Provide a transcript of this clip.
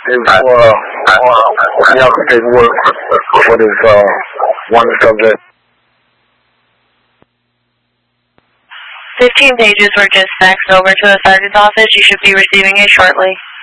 have the paperwork for this one subject. 15 pages were just faxed over to the sergeant's office. You should be receiving it shortly.